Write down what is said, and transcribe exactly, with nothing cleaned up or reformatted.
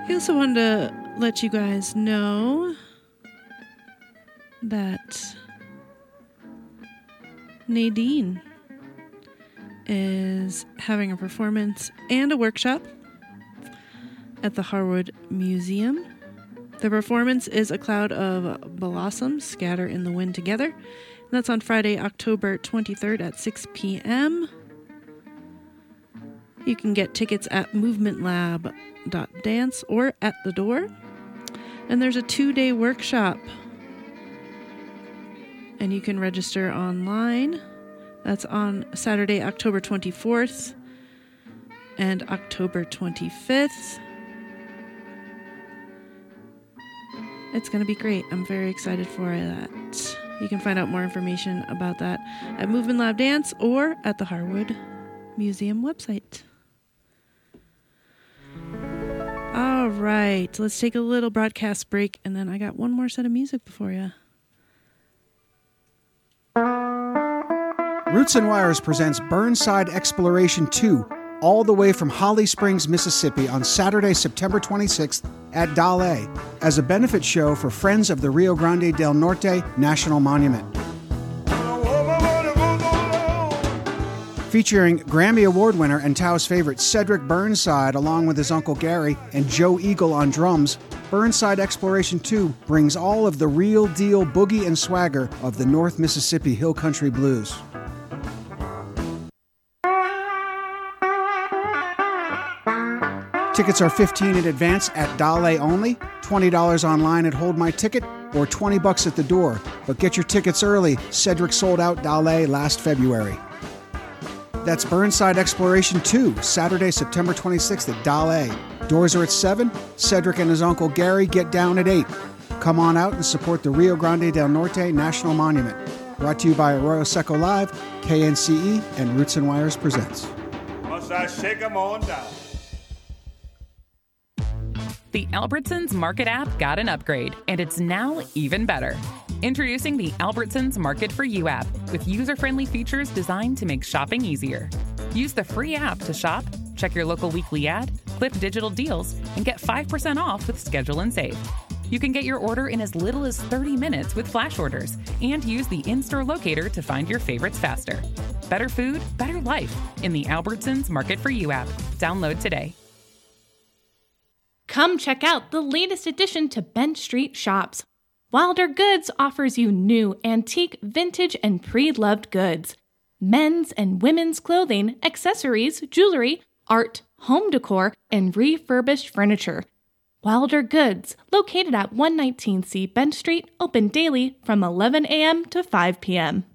I also wanted to let you guys know that Nadine is having a performance and a workshop at the Harwood Museum. The performance is A Cloud of Blossoms Scatter in the Wind Together. And that's on Friday, October twenty-third at six p.m. You can get tickets at movement lab dot dance or at the door. And there's a two-day workshop. And you can register online. That's on Saturday, October twenty-fourth and October twenty-fifth. It's going to be great. I'm very excited for that. You can find out more information about that at Movement Lab Dance or at the Harwood Museum website. All right, let's take a little broadcast break, and then I got one more set of music before you. Roots and Wires presents Burnside Exploration two, all the way from Holly Springs, Mississippi, on Saturday, September twenty-sixth at Dale, as a benefit show for Friends of the Rio Grande del Norte National Monument. Featuring Grammy Award winner and Tao's favorite Cedric Burnside, along with his Uncle Gary and Joe Eagle on drums, Burnside Exploration two brings all of the real deal boogie and swagger of the North Mississippi Hill Country Blues. Tickets are fifteen dollars in advance at Dale only, twenty dollars online at Hold My Ticket, or twenty bucks at the door. But get your tickets early. Cedric sold out Dale last February. That's Burnside Exploration two, Saturday, September twenty-sixth at Dale. Doors are at seven. Cedric and his Uncle Gary get down at eight. Come on out and support the Rio Grande del Norte National Monument. Brought to you by Arroyo Seco Live, K N C E, and Roots and Wires presents. Must I shake 'em on down? The Albertsons Market app got an upgrade, and it's now even better. Introducing the Albertsons Market for You app with user-friendly features designed to make shopping easier. Use the free app to shop, check your local weekly ad, clip digital deals, and get five percent off with Schedule and Save. You can get your order in as little as thirty minutes with flash orders and use the in-store locator to find your favorites faster. Better food, better life in the Albertsons Market for You app. Download today. Come check out the latest addition to Bench Street Shops. Wilder Goods offers you new, antique, vintage, and pre-loved goods. Men's and women's clothing, accessories, jewelry, art, home decor, and refurbished furniture. Wilder Goods, located at one nineteen C Bench Street, open daily from eleven a.m. to five p.m.